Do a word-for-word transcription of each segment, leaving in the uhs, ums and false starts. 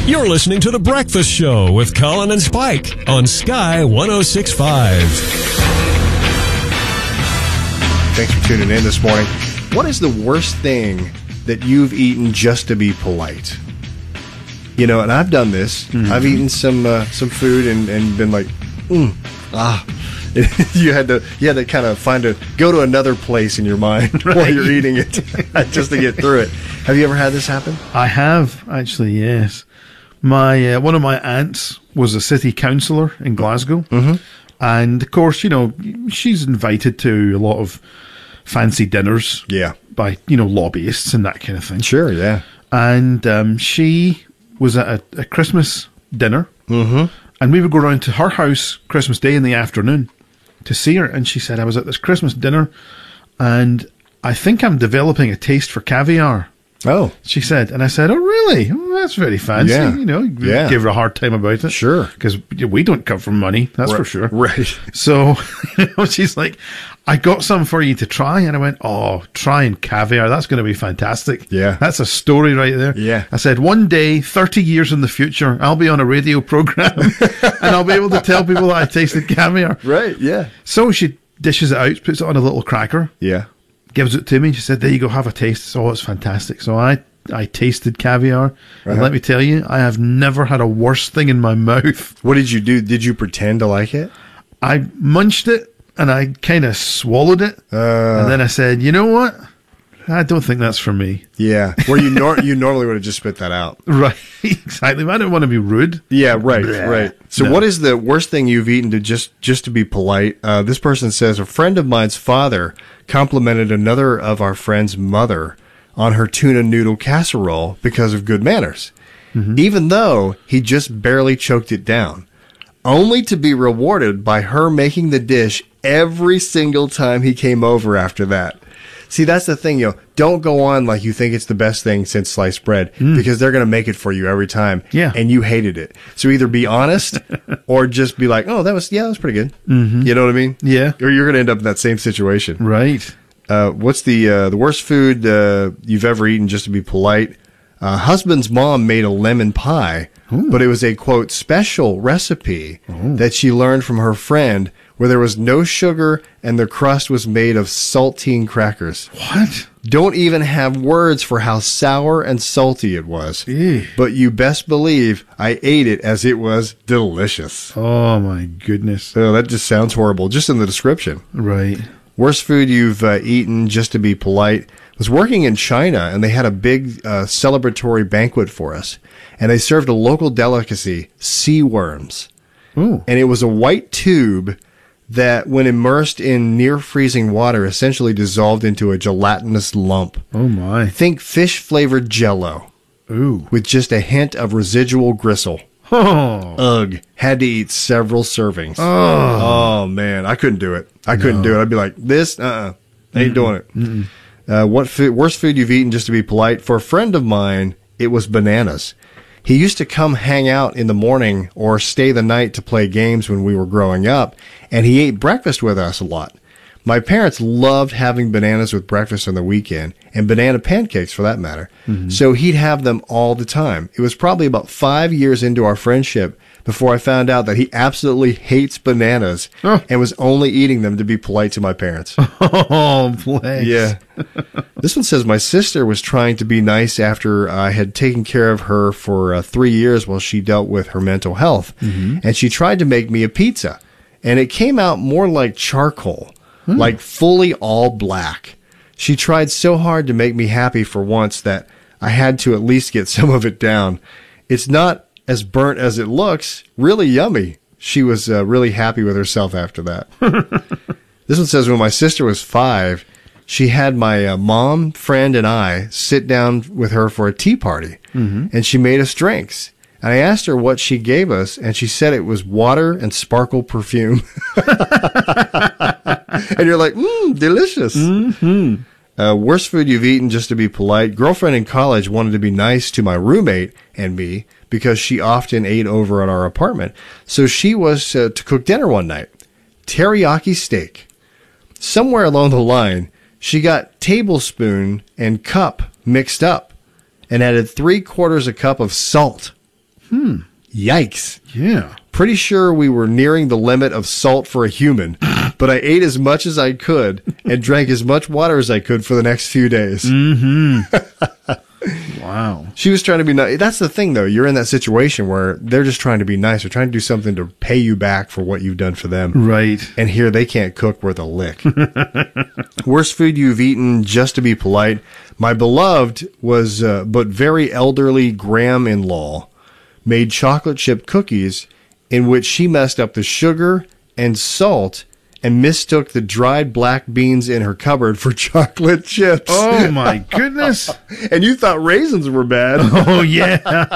You're listening to The Breakfast Show with Colin and Spike on Sky one oh six point five. Thanks for tuning in this morning. What is the worst thing that you've eaten just to be polite? You know, and I've done this. Mm-hmm. I've eaten some uh, some food and, and been like, mm, ah. you had to you had to kind of find a go to another place in your mind right. while you're eating it just to get through it. Have you ever had this happen? I have, actually, yes. My uh, one of my aunts was a city councillor in Glasgow, mm-hmm. and of course, you know, she's invited to a lot of fancy dinners, yeah, by you know lobbyists and that kind of thing. Sure, yeah. And um, she was at a, a Christmas dinner, mm-hmm. and we would go around to her house Christmas Day in the afternoon to see her. And she said, "I was at this Christmas dinner, and I think I'm developing a taste for caviar." Oh, she said, and I said, "Oh, really? Oh, that's very fancy." Yeah. You know, yeah. Give her a hard time about it. Sure, because we don't come from money, that's right. for sure. Right. So, you know, she's like, "I got some for you to try," and I went, "Oh, trying caviar? That's going to be fantastic." Yeah, that's a story right there. Yeah. I said, one day, thirty years in the future, I'll be on a radio program, and I'll be able to tell people that I tasted caviar. Right. Yeah. So she dishes it out, puts it on a little cracker. Yeah. Gives it to me. She said, "There you go, have a taste." Oh, it's fantastic. So I, I tasted caviar, uh-huh. and let me tell you, I have never had a worse thing in my mouth. What did you do? Did you pretend to like it? I munched it, and I kind of swallowed it, uh, and then I said, "You know what? I don't think that's for me." Yeah, where you nor- you normally would have just spit that out. Right, exactly. But I don't want to be rude. Yeah, right, Bleh. right. So no. What is the worst thing you've eaten to just, just to be polite? Uh, this person says, a friend of mine's father complimented another of our friend's mother on her tuna noodle casserole because of good manners, mm-hmm. even though he just barely choked it down, only to be rewarded by her making the dish every single time he came over after that. See, that's the thing, you know, don't go on like you think it's the best thing since sliced bread, mm. because they're going to make it for you every time. Yeah. And you hated it. So either be honest or just be like, oh, that was, yeah, that was pretty good. Mm-hmm. You know what I mean? Yeah. Or you're going to end up in that same situation. Right. Uh, what's the, uh, the worst food, uh, you've ever eaten, just to be polite? Uh, husband's mom made a lemon pie, Ooh. But it was a, quote, special recipe Ooh. That she learned from her friend, where there was no sugar and the crust was made of saltine crackers. What? Don't even have words for how sour and salty it was. Ew. But you best believe I ate it, as it was delicious. Oh, my goodness. Oh, that just sounds horrible, just in the description. Right. Worst food you've uh, eaten, just to be polite. I was working in China, and they had a big uh, celebratory banquet for us. And they served a local delicacy, sea worms. Ooh. And it was a white tube that, when immersed in near-freezing water, essentially dissolved into a gelatinous lump. Oh, my. Think fish-flavored Jell-O. Ooh. With just a hint of residual gristle. Oh. Ugh. Had to eat several servings. Oh. Oh, man. I couldn't do it. I couldn't no. do it. I'd be like, this? Uh-uh. Ain't Mm-mm. doing it. Mm-mm. Uh, what food, worst food you've eaten, just to be polite? For a friend of mine, it was bananas. He used to come hang out in the morning or stay the night to play games when we were growing up, and he ate breakfast with us a lot. My parents loved having bananas with breakfast on the weekend, and banana pancakes for that matter. Mm-hmm. So he'd have them all the time. It was probably about five years into our friendship before I found out that he absolutely hates bananas oh. and was only eating them to be polite to my parents. Oh, bless. Yeah. This one says, my sister was trying to be nice after I had taken care of her for uh, three years while she dealt with her mental health. Mm-hmm. And she tried to make me a pizza. And it came out more like charcoal, hmm. like fully all black. She tried so hard to make me happy for once that I had to at least get some of it down. It's not as burnt as it looks. Really yummy. She was uh, really happy with herself after that. This one says, when my sister was five, she had my uh, mom, friend, and I sit down with her for a tea party, mm-hmm. and she made us drinks. And I asked her what she gave us, and she said it was water and sparkle perfume. And you're like, mmm, delicious. Mm-hmm. Uh, worst food you've eaten, just to be polite. Girlfriend in college wanted to be nice to my roommate and me because she often ate over at our apartment. So she was uh, to cook dinner one night. Teriyaki steak. Somewhere along the line, she got tablespoon and cup mixed up and added three quarters a cup of salt. Hmm. Yikes. Yeah. Pretty sure we were nearing the limit of salt for a human, but I ate as much as I could and drank as much water as I could for the next few days. Mm-hmm. Wow. She was trying to be nice. That's the thing, though. You're in that situation where they're just trying to be nice. They're trying to do something to pay you back for what you've done for them. Right. And here they can't cook worth a lick. Worst food you've eaten just to be polite. My beloved was, uh, but very elderly Graham-in-law made chocolate chip cookies in which she messed up the sugar and salt and mistook the dried black beans in her cupboard for chocolate chips. Oh, my goodness. And you thought raisins were bad. Oh, yeah.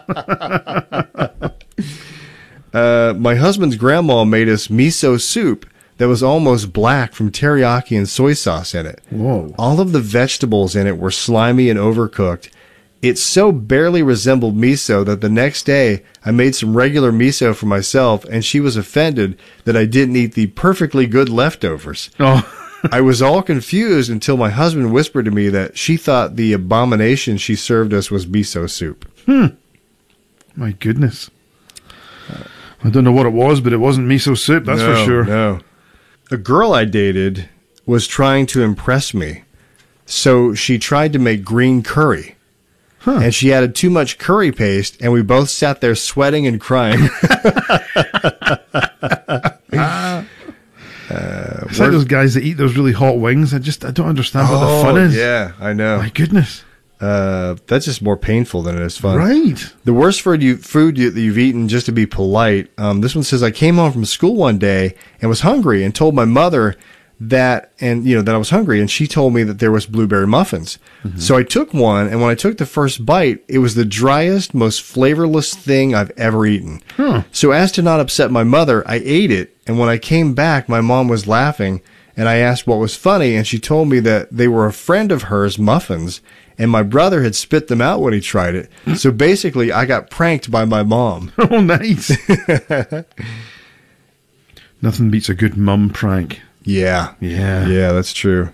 uh, my husband's grandma made us miso soup that was almost black from teriyaki and soy sauce in it. Whoa. All of the vegetables in it were slimy and overcooked. It so barely resembled miso that the next day I made some regular miso for myself, and she was offended that I didn't eat the perfectly good leftovers. Oh. I was all confused until my husband whispered to me that she thought the abomination she served us was miso soup. Hmm. My goodness. I don't know what it was, but it wasn't miso soup, that's no, for sure. No. A girl I dated was trying to impress me, so she tried to make green curry. Huh. And she added too much curry paste, and we both sat there sweating and crying. uh, it's like those guys that eat those really hot wings. I just I don't understand what oh, the fun is. Yeah, I know. My goodness. Uh, that's just more painful than it is fun. Right. The worst food, you, food you, that you've eaten, just to be polite. Um, this one says, I came home from school one day and was hungry and told my mother that, and you know, that I was hungry, and she told me that there was blueberry muffins. Mm-hmm. So I took one, and when I took the first bite, it was the driest, most flavorless thing I've ever eaten. Huh. So as to not upset my mother, I ate it, and when I came back, my mom was laughing, and I asked what was funny, and she told me that they were a friend of hers muffins, and my brother had spit them out when he tried it. So basically, I got pranked by my mom. Oh, nice. Nothing beats a good mum prank. Yeah. Yeah. Yeah, that's true.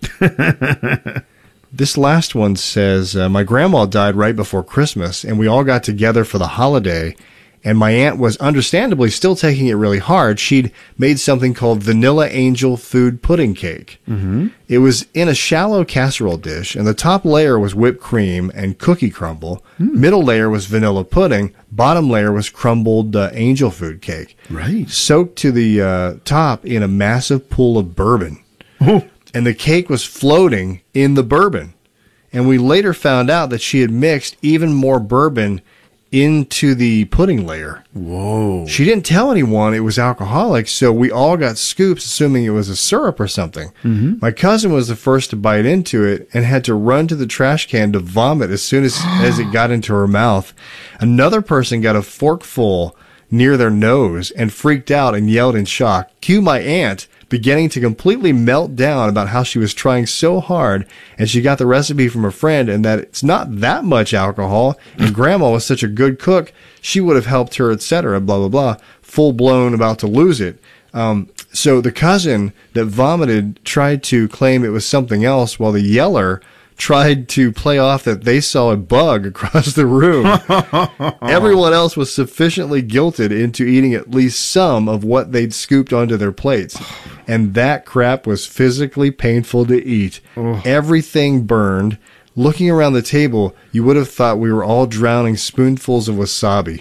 This last one says, uh, my grandma died right before Christmas, and we all got together for the holiday, and my aunt was understandably still taking it really hard. She'd made something called Vanilla Angel Food Pudding Cake. Mm-hmm. It was in a shallow casserole dish, and the top layer was whipped cream and cookie crumble. Mm. Middle layer was vanilla pudding. Bottom layer was crumbled uh, angel food cake. Right. Soaked to the uh, top in a massive pool of bourbon. Oh. And the cake was floating in the bourbon. And we later found out that she had mixed even more bourbon into the pudding layer. Whoa. She didn't tell anyone it was alcoholic, so we all got scoops assuming it was a syrup or something. Mm-hmm. My cousin was the first to bite into it and had to run to the trash can to vomit as soon as, as it got into her mouth. Another person got a forkful near their nose and freaked out and yelled in shock. Cue my aunt, beginning to completely melt down about how she was trying so hard, and she got the recipe from a friend, and that it's not that much alcohol, and grandma was such a good cook, she would have helped her, et cetera, blah, blah, blah, full-blown about to lose it. Um, so the cousin that vomited tried to claim it was something else, while the yeller tried to play off that they saw a bug across the room. Everyone else was sufficiently guilted into eating at least some of what they'd scooped onto their plates. And that crap was physically painful to eat. Oh. Everything burned. Looking around the table, you would have thought we were all drowning spoonfuls of wasabi.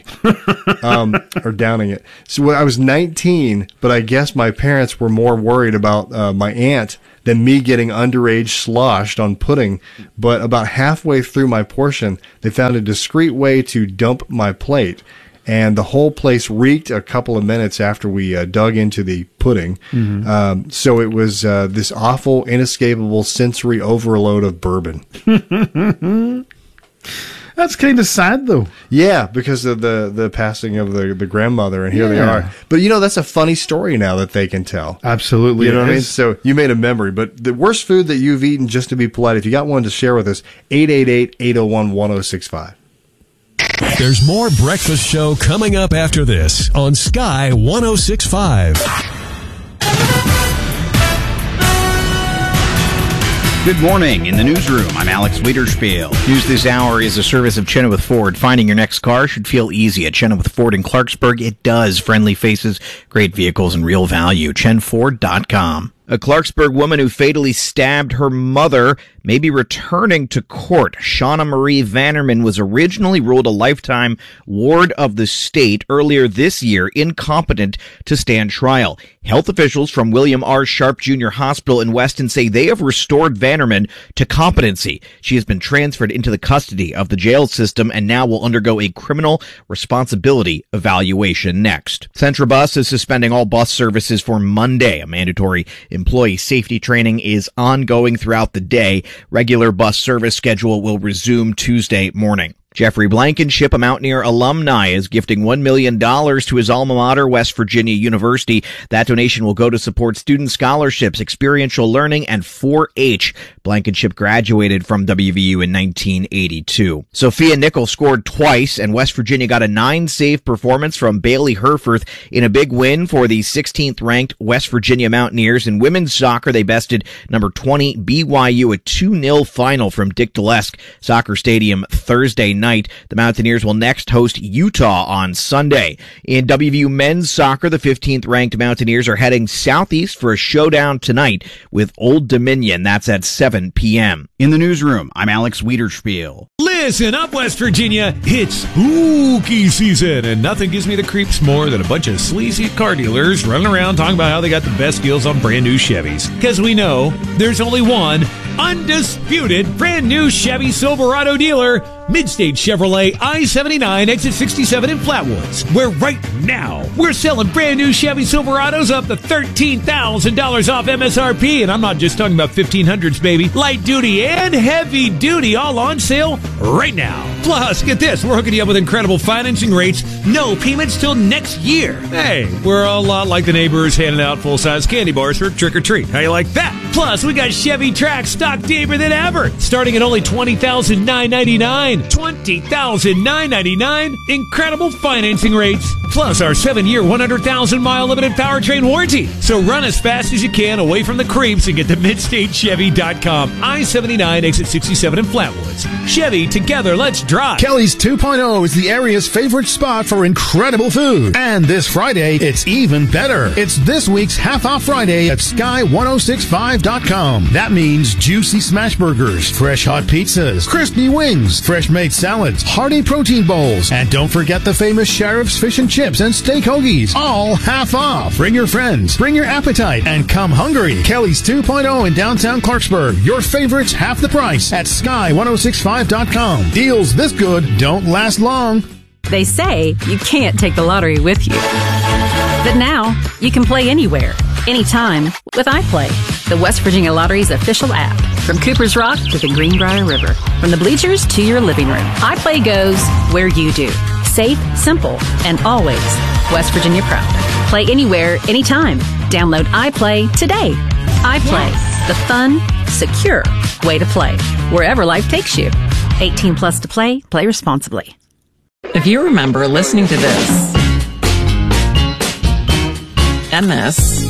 um, or downing it. So I was nineteen, but I guess my parents were more worried about uh, my aunt than me getting underage sloshed on pudding. But about halfway through my portion, they found a discreet way to dump my plate. And the whole place reeked a couple of minutes after we uh, dug into the pudding. Mm-hmm. Um, so it was uh, this awful, inescapable sensory overload of bourbon. That's kind of sad, though. Yeah, because of the, the passing of the, the grandmother, and here yeah. they are. But, you know, that's a funny story now that they can tell. Absolutely. You know what I mean? So you made a memory. But the worst food that you've eaten, just to be polite, if you got one to share with us, eight eight eight, eight oh one, one oh six five. There's more Breakfast Show coming up after this on Sky one oh six point five. Good morning. In the newsroom, I'm Alex Wiederspiel. News this hour is a service of Chenoweth Ford. Finding your next car should feel easy. At Chenoweth Ford in Clarksburg, it does. Friendly faces, great vehicles, and real value. chen ford dot com. A Clarksburg woman who fatally stabbed her mother may be returning to court. Shauna Marie Vannerman was originally ruled a lifetime ward of the state earlier this year, incompetent to stand trial. Health officials from William R. Sharp Junior Hospital in Weston say they have restored Vannerman to competency. She has been transferred into the custody of the jail system and now will undergo a criminal responsibility evaluation next. Centra Bus is suspending all bus services for Monday. A mandatory employee safety training is ongoing throughout the day. Regular bus service schedule will resume Tuesday morning. Jeffrey Blankenship, a Mountaineer alumni, is gifting one million dollars to his alma mater, West Virginia University. That donation will go to support student scholarships, experiential learning, and four H. Blankenship graduated from W V U in nineteen eighty-two. Sophia Nickel scored twice, and West Virginia got a nine-save performance from Bailey Herforth in a big win for the sixteenth-ranked West Virginia Mountaineers. In women's soccer, they bested number twenty B Y U, a two nil final from Dick Dlesk Soccer Stadium Thursday night. Night. The Mountaineers will next host Utah on Sunday. In W V U men's soccer, the fifteenth-ranked Mountaineers are heading southeast for a showdown tonight with Old Dominion. That's at seven p.m. In the newsroom, I'm Alex Wiederspiel. Listen up, West Virginia. It's spooky season, and nothing gives me the creeps more than a bunch of sleazy car dealers running around talking about how they got the best deals on brand new Chevys. Because we know there's only one undisputed brand new Chevy Silverado dealer, Midstate Chevrolet I seventy-nine, exit sixty-seven in Flatwoods, where right now we're selling brand new Chevy Silverados up to thirteen thousand dollars off M S R P. And I'm not just talking about fifteen hundreds, baby. Light duty and heavy duty all on sale right now. Plus, get this, we're hooking you up with incredible financing rates, no payments till next year. Hey, we're a lot like the neighbors handing out full-size candy bars for trick or treat. How you like that? Plus, we got Chevy Trax stock deeper than ever, starting at only twenty thousand nine hundred ninety-nine dollars. twenty thousand nine hundred ninety-nine dollars. Incredible financing rates. Plus our seven-year, one hundred thousand mile limited powertrain warranty. So run as fast as you can away from the creeps and get to midstate chevy dot com. I seventy-nine, exit sixty-seven in Flatwoods. Chevy, together, let's drive. Kelly's two point oh is the area's favorite spot for incredible food. And this Friday, it's even better. It's this week's Half Off Friday at sky ten sixty-five dot com. That means juicy smash burgers, fresh hot pizzas, crispy wings, fresh made salads, hearty protein bowls, and don't forget the famous Sheriff's Fish and Chips and Steak Hoagies, all half off. Bring your friends, bring your appetite, and come hungry. Kelly's two point oh in downtown Clarksburg. Your favorites half the price at sky ten sixty-five dot com. Deals this good don't last long. They say you can't take the lottery with you. But now, you can play anywhere, anytime with iPlay, the West Virginia Lottery's official app. From Cooper's Rock to the Greenbrier River, from the bleachers to your living room, iPlay goes where you do. Safe, simple, and always West Virginia proud. Play anywhere, anytime. Download iPlay today. iPlay, yes. The fun, secure way to play, wherever life takes you. eighteen plus to play. Play responsibly. If you remember listening to this and this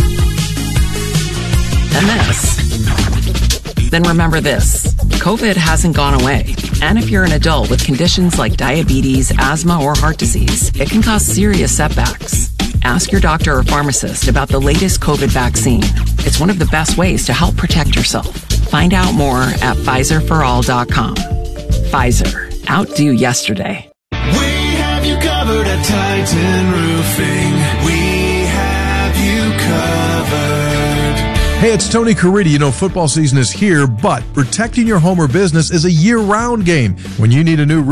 and this, then remember this. COVID hasn't gone away. And if you're an adult with conditions like diabetes, asthma, or heart disease, it can cause serious setbacks. Ask your doctor or pharmacist about the latest COVID vaccine. It's one of the best ways to help protect yourself. Find out more at Pfizer for all dot com. Pfizer. Outdo yesterday. We have you covered at Titan Roofing. We have you covered. Hey, it's Tony Caridi. You know, football season is here, but protecting your home or business is a year-round game. When you need a new roof,